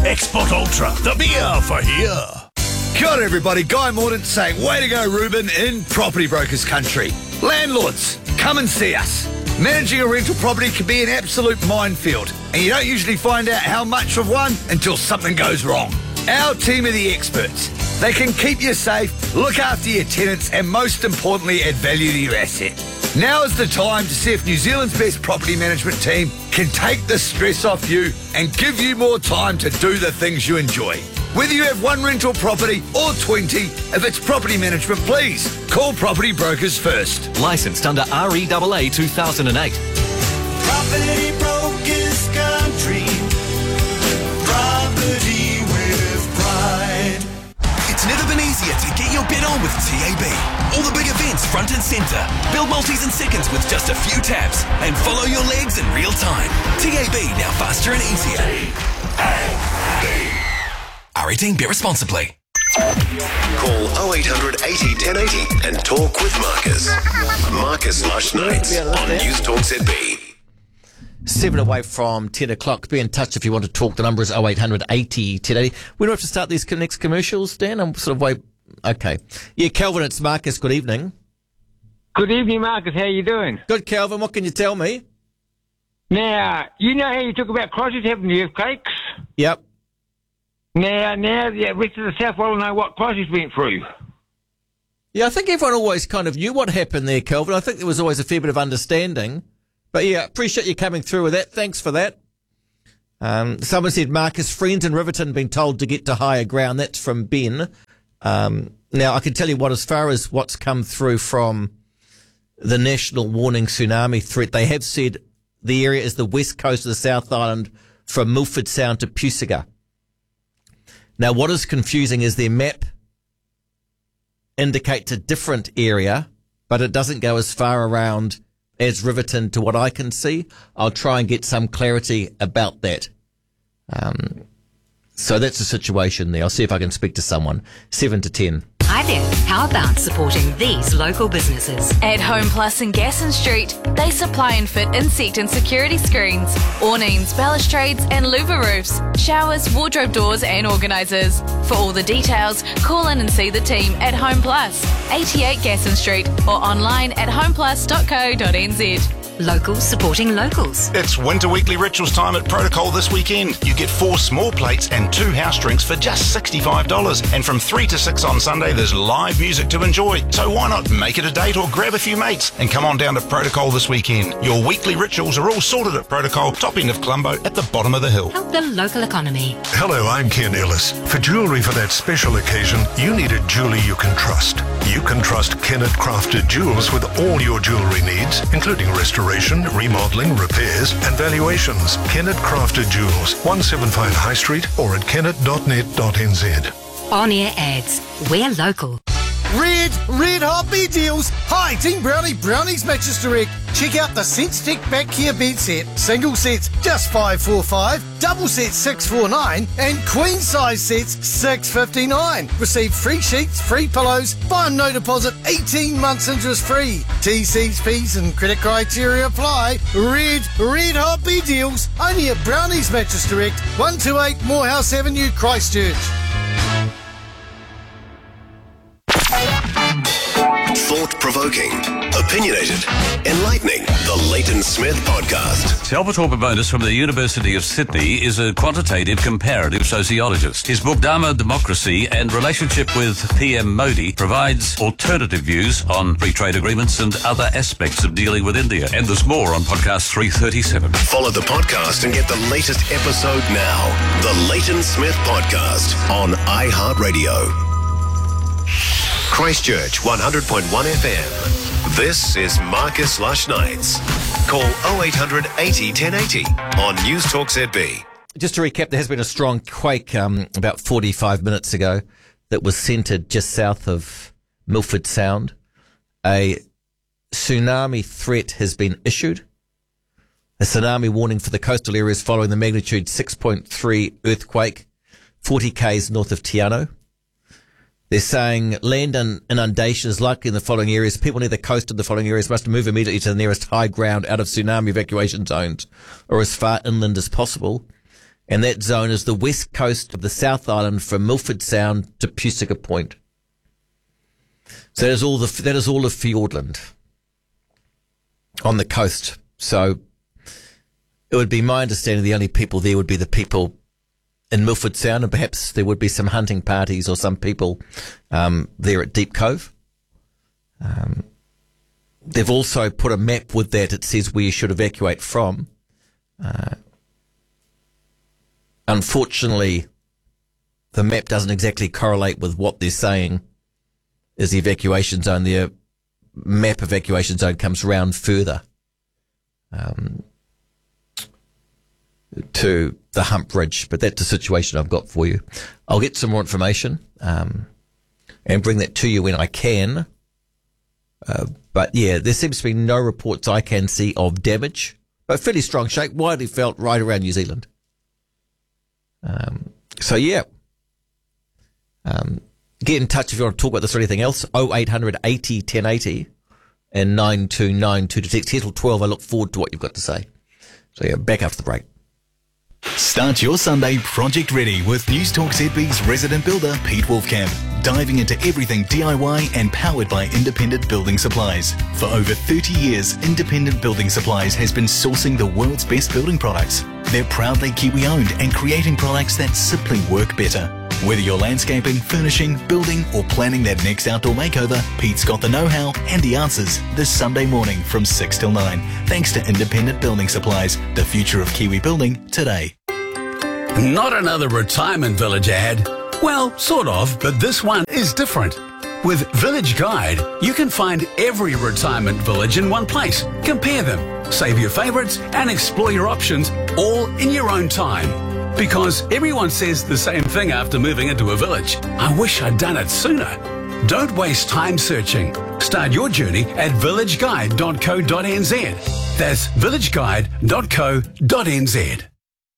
Export Ultra, the beer for here. Kia ora everybody, Guy Mordaunt saying, way to go Ruben in Property Brokers Country. Landlords, come and see us. Managing a rental property can be an absolute minefield, and you don't usually find out how much of one until something goes wrong. Our team are the experts. They can keep you safe, look after your tenants, and most importantly, add value to your asset. Now is the time to see if New Zealand's best property management team can take the stress off you and give you more time to do the things you enjoy. Whether you have one rental property or 20, if it's property management, please call Property Brokers first. Licensed under REAA 2008. Property Brokers Country. Property with pride. It's never been easier to get your bet on with TAB. All the big events front and centre. Build multis in seconds with just a few taps and follow your legs in real time. TAB, now faster and easier. R18, bet responsibly. Call 0800 80 1080 and talk with Marcus. Marcus Lush Nights on News Talk ZB. 7 away from 10 o'clock. Be in touch if you want to talk. The number is 0800 80 1080. We don't have to start these next commercials, Dan. I'm sort of way... Okay. Yeah, Calvin, it's Marcus. Good evening. Good evening, Marcus. How you doing? Good, Calvin. What can you tell me? Now, you know how you talk about Christchurch having the earthquakes? Yep. Now, the rest of the South want to know what Christchurch went through. Yeah, I think everyone always kind of knew what happened there, Calvin. I think there was always a fair bit of understanding. But yeah, appreciate you coming through with that. Thanks for that. Someone said, Marcus, friends in Riverton been told to get to higher ground. That's from Ben. Now, I can tell you what, as far as what's come through from the national warning tsunami threat, they have said the area is the west coast of the South Island from Milford Sound to Pusiga. Now, what is confusing is their map indicates a different area, but it doesn't go as far around as Riverton to what I can see. I'll try and get some clarity about that. So that's the situation there. I'll see if I can speak to someone. 7 to 10. Hi there. How about supporting these local businesses? At Home Plus in Gasson Street, they supply and fit insect and security screens, awnings, balustrades and louver roofs, showers, wardrobe doors and organisers. For all the details, call in and see the team at Home Plus, 88 Gasson Street, or online at homeplus.co.nz. Locals supporting locals. It's Winter Weekly Rituals time at Protocol this weekend. You get 4 small plates and 2 house drinks for just $65. And from 3 to 6 on Sunday, there's live music to enjoy. So why not make it a date or grab a few mates and come on down to Protocol this weekend. Your weekly rituals are all sorted at Protocol, top end of Colombo, at the bottom of the hill. Help the local economy. Hello, I'm Ken Ellis. For jewellery for that special occasion, you need a jeweller you can trust. You can trust Kennett Crafted Jewels with all your jewellery needs, including restoration, remodelling, repairs and valuations. Kennett Crafted Jewels, 175 High Street or at kennet.net.nz. On-air ads. We're local. Red Hot Bed Deals. Hi, Team Brownie, Brownies Mattress Direct. Check out the SenseTech Back Care Bed Set. Single sets just $545, double sets $649, and queen size sets $659. Receive free sheets, free pillows, buy on no deposit, 18 months interest free. T's, P's and credit criteria apply. Red Hot Bed Deals. Only at Brownies Mattress Direct, 128 Morehouse Avenue, Christchurch. Thought-provoking, opinionated, enlightening. The Leighton Smith Podcast. Salvatore Pomonis from the University of Sydney is a quantitative comparative sociologist. His book Dharma, Democracy and Relationship with PM Modi provides alternative views on free trade agreements and other aspects of dealing with India. And there's more on podcast 337. Follow the podcast and get the latest episode now. The Leighton Smith Podcast on iHeartRadio. Christchurch 100.1 FM. This is Marcus Lush Nights. Call 0800 80 1080 on News Talk ZB. Just to recap, there has been a strong quake about 45 minutes ago that was centred just south of Milford Sound. A tsunami threat has been issued. A tsunami warning for the coastal areas following the magnitude 6.3 earthquake, 40 k's north of Te Anau. They're saying land inundation is likely in the following areas. People near the coast of the following areas must move immediately to the nearest high ground out of tsunami evacuation zones or as far inland as possible. And that zone is the west coast of the South Island from Milford Sound to Pusica Point. So that is all of Fiordland on the coast. So it would be my understanding the only people there would be the people in Milford Sound, and perhaps there would be some hunting parties or some people there at Deep Cove. They've also put a map with that. It says where you should evacuate from. Unfortunately, the map doesn't exactly correlate with what they're saying is the evacuation zone. Their map evacuation zone comes round further to the Hump Bridge, but that's the situation I've got for you. I'll get some more information and bring that to you when I can. But yeah, there seems to be no reports I can see of damage, but fairly strong shake, widely felt right around New Zealand. So yeah, get in touch if you want to talk about this or anything else. 0800 80 1080 and 9292 to text. Here till 12. I look forward to what you've got to say. So yeah, back after the break. Start your Sunday project ready with News Talk ZB's resident builder Pete Wolfcamp, diving into everything DIY and powered by Independent Building Supplies. For over 30 years, Independent Building Supplies has been sourcing the world's best building products. They're proudly Kiwi owned and creating products that simply work better. Whether you're landscaping, furnishing, building or planning that next outdoor makeover, Pete's got the know-how and the answers this Sunday morning from 6 till 9. Thanks to Independent Building Supplies, the future of Kiwi building today. Not another retirement village ad. Well, sort of, but this one is different. With Village Guide, you can find every retirement village in one place. Compare them, save your favourites and explore your options all in your own time. Because everyone says the same thing after moving into a village. I wish I'd done it sooner. Don't waste time searching. Start your journey at villageguide.co.nz. That's villageguide.co.nz.